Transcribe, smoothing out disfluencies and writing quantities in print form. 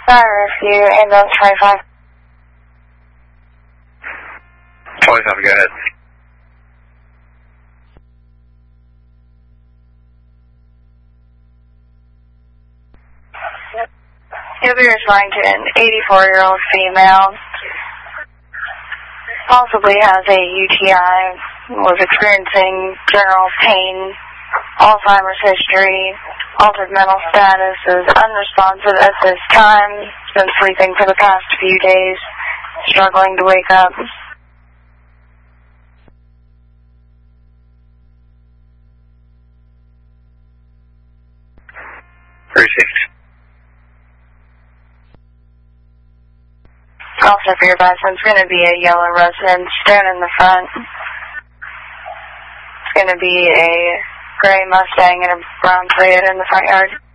Fire Rescue, ambulance 25. 27, go ahead. You'll be responding to an 84-year-old female. Possibly has a UTI, was experiencing general pain, Alzheimer's history, altered mental status, is unresponsive at this time, been sleeping for the past few days, struggling to wake up. Received. Also for your advice, it's going to be a yellow resident, stone in the front. It's going to be a gray Mustang and a brown Toyota in the front yard.